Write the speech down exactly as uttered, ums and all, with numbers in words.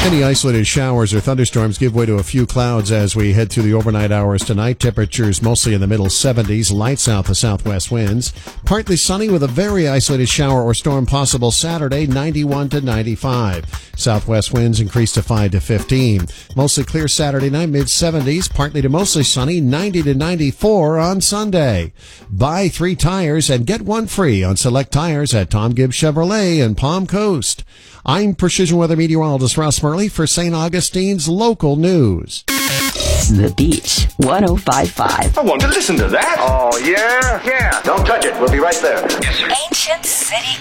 Any isolated showers or thunderstorms give way to a few clouds as we head through the overnight hours tonight. Temperatures mostly in the middle seventies, light south to southwest winds. Partly sunny with a very isolated shower or storm possible Saturday, ninety-one to ninety-five. Southwest winds increase to five to fifteen. Mostly clear Saturday night, mid seventies, partly to mostly sunny, ninety to ninety-four on Sunday. Buy three tires and get one free on select tires at Tom Gibbs Chevrolet in Palm Coast. I'm Precision Weather Meteorologist Ross Murley for Saint Augustine's Local News. The Beach, one oh five point five. I want to listen to that. Oh, yeah? Yeah. Don't touch it. We'll be right there. Ancient City